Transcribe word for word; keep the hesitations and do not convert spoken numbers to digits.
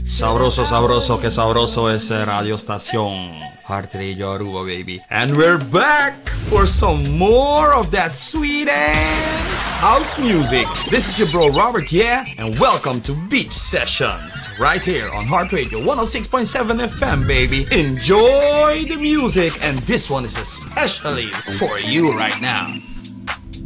Sabroso, sabroso, que sabroso es Radio Estación Heart Radio Aruba, baby. And we're back for some more of that sweet ass house music. This is your bro Robert, yeah, and welcome to Beach Sessions, right here on Heart Radio one oh six point seven F M, baby. Enjoy the music, and this one is especially for you right now.